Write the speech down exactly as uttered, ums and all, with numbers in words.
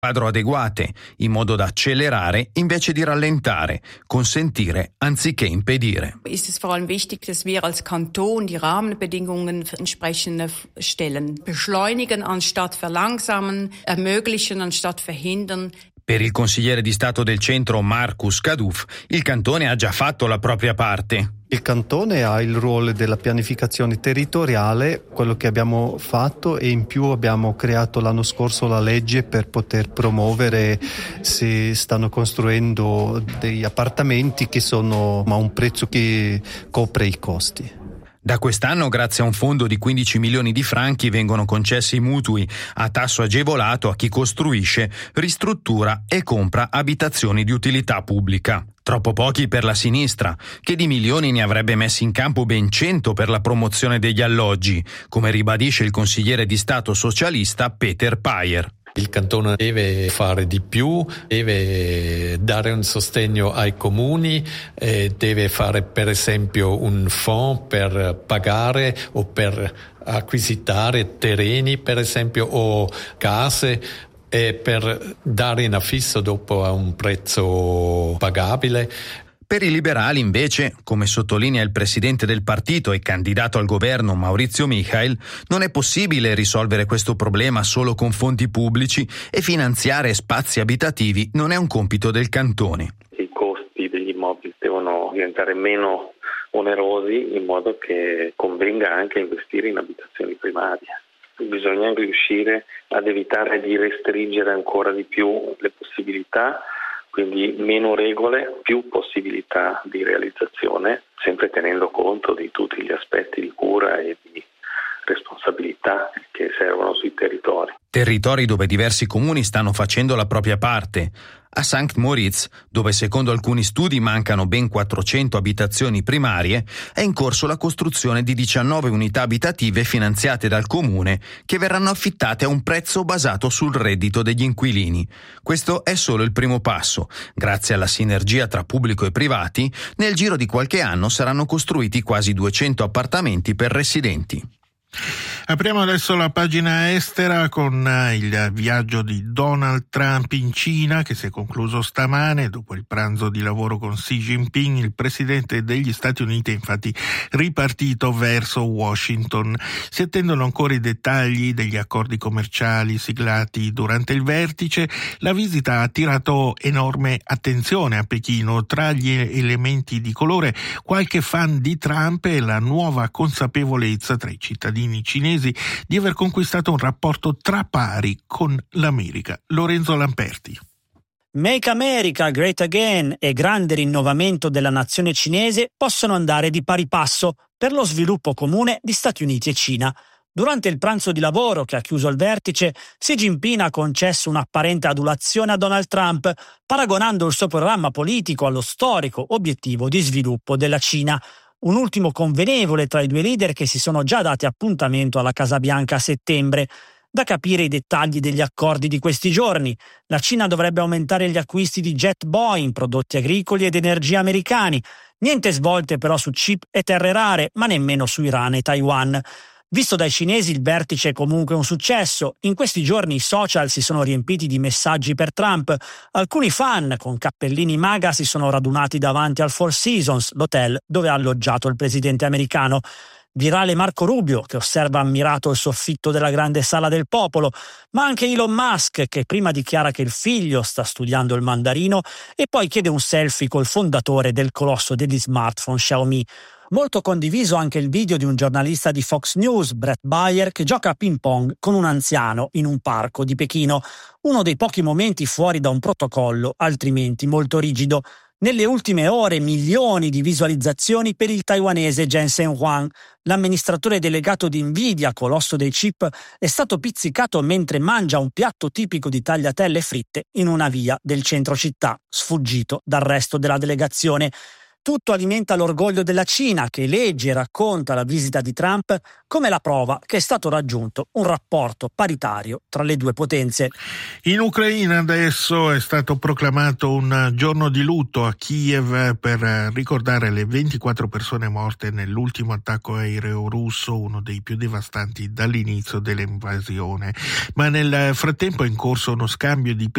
quadro adeguate, in modo da accelerare invece di rallentare, consentire anziché impedire. Ist es vor allem wichtig, dass wir als Kanton die Rahmenbedingungen entsprechend stellen. Beschleunigen anstatt verlangsamen, ermöglichen anstatt verhindern. Per il consigliere di Stato del Centro Marcus Kaduf, il cantone ha già fatto la propria parte. Il cantone ha il ruolo della pianificazione territoriale, quello che abbiamo fatto, e in più abbiamo creato l'anno scorso la legge per poter promuovere, si stanno costruendo degli appartamenti che sono a un prezzo che copre i costi. Da quest'anno, grazie a un fondo di quindici milioni di franchi, vengono concessi mutui a tasso agevolato a chi costruisce, ristruttura e compra abitazioni di utilità pubblica. Troppo pochi per la sinistra, che di milioni ne avrebbe messi in campo ben cento per la promozione degli alloggi, come ribadisce il consigliere di Stato socialista Peter Payer. Il cantone deve fare di più, deve dare un sostegno ai comuni, eh, deve fare per esempio un fondo per pagare o per acquisitare terreni per esempio o case e per dare in affisso dopo a un prezzo pagabile. Per i liberali, invece, come sottolinea il presidente del partito e candidato al governo Maurizio Michael, non è possibile risolvere questo problema solo con fondi pubblici e finanziare spazi abitativi non è un compito del cantone. I costi degli immobili devono diventare meno onerosi in modo che convenga anche investire in abitazioni primarie. Bisogna anche riuscire ad evitare di restringere ancora di più le possibilità. Quindi meno regole, più possibilità di realizzazione, sempre tenendo conto di tutti gli aspetti di cura e di responsabilità che servono sui territori. Territori dove diversi comuni stanno facendo la propria parte. A Sankt Moritz, dove secondo alcuni studi mancano ben quattrocento abitazioni primarie, è in corso la costruzione di diciannove unità abitative finanziate dal comune che verranno affittate a un prezzo basato sul reddito degli inquilini. Questo è solo il primo passo. Grazie alla sinergia tra pubblico e privati, nel giro di qualche anno saranno costruiti quasi duecento appartamenti per residenti. Apriamo adesso la pagina estera con il viaggio di Donald Trump in Cina, che si è concluso stamane. Dopo il pranzo di lavoro con Xi Jinping, il presidente degli Stati Uniti è infatti ripartito verso Washington. Si attendono ancora i dettagli degli accordi commerciali siglati durante il vertice. La visita ha attirato enorme attenzione a Pechino. Tra gli elementi di colore, qualche fan di Trump e la nuova consapevolezza tra i cittadini cinesi di aver conquistato un rapporto tra pari con l'America. Lorenzo Lamperti. Make America Great Again e grande rinnovamento della nazione cinese possono andare di pari passo per lo sviluppo comune di Stati Uniti e Cina. Durante il pranzo di lavoro che ha chiuso il vertice, Xi Jinping ha concesso un'apparente adulazione a Donald Trump, paragonando il suo programma politico allo storico obiettivo di sviluppo della Cina. Un ultimo convenevole tra i due leader che si sono già dati appuntamento alla Casa Bianca a settembre. Da capire i dettagli degli accordi di questi giorni. La Cina dovrebbe aumentare gli acquisti di jet Boeing, prodotti agricoli ed energia americani. Niente svolte però su chip e terre rare, ma nemmeno su Iran e Taiwan. Visto dai cinesi, il vertice è comunque un successo. In questi giorni i social si sono riempiti di messaggi per Trump. Alcuni fan con cappellini MAGA si sono radunati davanti al Four Seasons, l'hotel dove ha alloggiato il presidente americano. Virale Marco Rubio, che osserva ammirato il soffitto della grande sala del popolo, ma anche Elon Musk, che prima dichiara che il figlio sta studiando il mandarino e poi chiede un selfie col fondatore del colosso degli smartphone Xiaomi. Molto condiviso anche il video di un giornalista di Fox News, Brett Bayer, che gioca a ping pong con un anziano in un parco di Pechino. Uno dei pochi momenti fuori da un protocollo, altrimenti molto rigido. Nelle ultime ore milioni di visualizzazioni per il taiwanese Jensen Huang. L'amministratore delegato di Nvidia, colosso dei chip, è stato pizzicato mentre mangia un piatto tipico di tagliatelle fritte in una via del centro città, sfuggito dal resto della delegazione. Tutto alimenta l'orgoglio della Cina, che legge e racconta la visita di Trump come la prova che è stato raggiunto un rapporto paritario tra le due potenze. In Ucraina adesso è stato proclamato un giorno di lutto a Kiev per ricordare le ventiquattro persone morte nell'ultimo attacco aereo russo, uno dei più devastanti dall'inizio dell'invasione. Ma nel frattempo è in corso uno scambio di